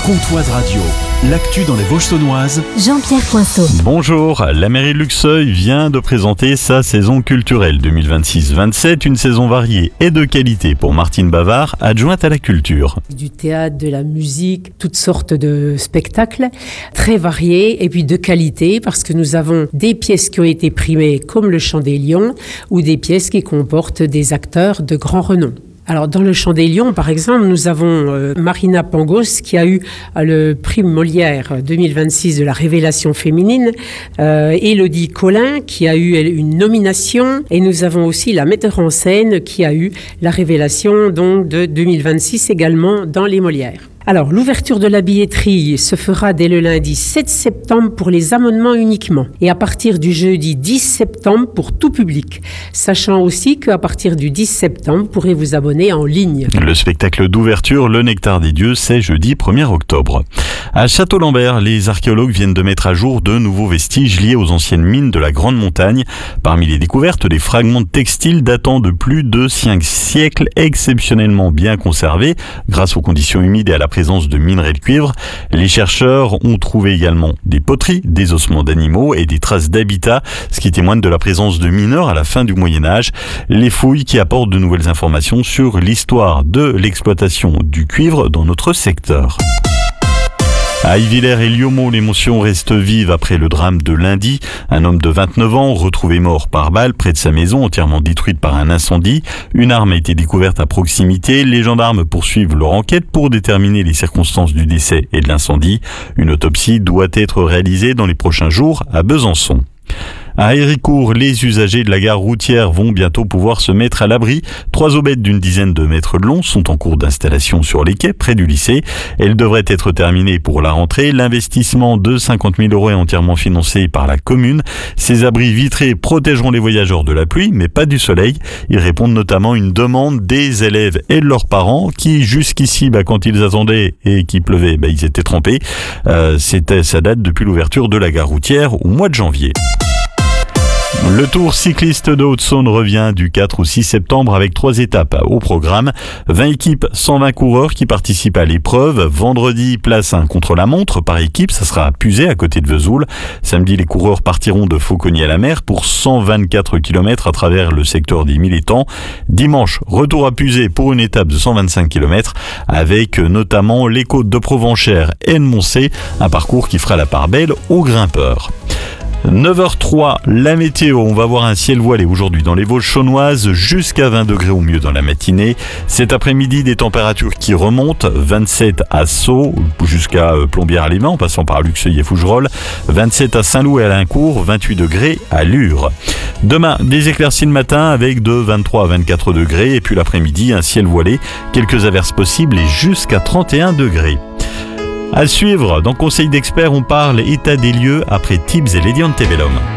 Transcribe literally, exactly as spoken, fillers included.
Comtoise Radio, l'actu dans les Vosges saunoises. Jean-Pierre Poinceau. Bonjour, la mairie de Luxeuil vient de présenter sa saison culturelle deux mille vingt-six vingt-sept, une saison variée et de qualité pour Martine Bavard, adjointe à la culture. Du théâtre, de la musique, toutes sortes de spectacles très variés et puis de qualité parce que nous avons des pièces qui ont été primées comme le Chant des Lions ou des pièces qui comportent des acteurs de grand renom. Alors, dans le Chant des Lions, par exemple, nous avons euh, Marina Pangos qui a eu euh, le prix Molière deux mille vingt-six de la révélation féminine, euh, Élodie Collin qui a eu une nomination, et nous avons aussi la metteur en scène qui a eu la révélation donc, de deux mille vingt-six également dans les Molières. Alors, l'ouverture de la billetterie se fera dès le lundi sept septembre pour les abonnements uniquement et à partir du jeudi dix septembre pour tout public, sachant aussi qu'à partir du dix septembre, vous pourrez vous abonner en ligne. Le spectacle d'ouverture, Le Nectar des Dieux, c'est jeudi premier octobre. À Château-Lambert, les archéologues viennent de mettre à jour de nouveaux vestiges liés aux anciennes mines de la Grande Montagne. Parmi les découvertes, des fragments de textiles datant de plus de cinq siècles, exceptionnellement bien conservés grâce aux conditions humides et à la présence de minerais de cuivre. Les chercheurs ont trouvé également des poteries, des ossements d'animaux et des traces d'habitat, ce qui témoigne de la présence de mineurs à la fin du Moyen-Âge. Les fouilles qui apportent de nouvelles informations sur l'histoire de l'exploitation du cuivre dans notre secteur. À Ivillers et Liaumont, l'émotion reste vive après le drame de lundi. Un homme de vingt-neuf ans retrouvé mort par balle près de sa maison, entièrement détruite par un incendie. Une arme a été découverte à proximité. Les gendarmes poursuivent leur enquête pour déterminer les circonstances du décès et de l'incendie. Une autopsie doit être réalisée dans les prochains jours à Besançon. À Héricourt, les usagers de la gare routière vont bientôt pouvoir se mettre à l'abri. Trois aubettes d'une dizaine de mètres de long sont en cours d'installation sur les quais près du lycée. Elles devraient être terminées pour la rentrée. L'investissement de cinquante mille euros est entièrement financé par la commune. Ces abris vitrés protégeront les voyageurs de la pluie, mais pas du soleil. Ils répondent notamment à une demande des élèves et de leurs parents qui, jusqu'ici, bah, quand ils attendaient et qu'il pleuvait, bah, ils étaient trempés. Euh, c'était, ça date depuis l'ouverture de la gare routière au mois de janvier. Le Tour cycliste de Haute-Saône revient du quatre au six septembre avec trois étapes au programme. vingt équipes, cent vingt coureurs qui participent à l'épreuve. Vendredi, place un contre-la-montre par équipe, ça sera à Puzet à côté de Vesoul. Samedi, les coureurs partiront de Fauconnier-à-la-Mer pour cent vingt-quatre kilomètres à travers le secteur des Mille Étangs. Dimanche, retour à Puzet pour une étape de cent vingt-cinq kilomètres avec notamment les côtes de Provenchères et de Moncé, un parcours qui fera la part belle aux grimpeurs. neuf heures trois, la météo, on va avoir un ciel voilé aujourd'hui dans les Vosges saunoises, jusqu'à vingt degrés au mieux dans la matinée. Cet après-midi, des températures qui remontent, vingt-sept à Sceaux, jusqu'à Plombières-les-Mains, en passant par Luxeuil et Fougerolles, vingt-sept à Saint-Loup et à Lincourt, vingt-huit degrés à Lure. Demain, des éclaircies le matin avec de vingt-trois à vingt-quatre degrés, et puis l'après-midi, un ciel voilé, quelques averses possibles et jusqu'à trente et un degrés. À suivre, dans Conseil d'experts, on parle état des lieux après Tibbs et Lady Antebellum.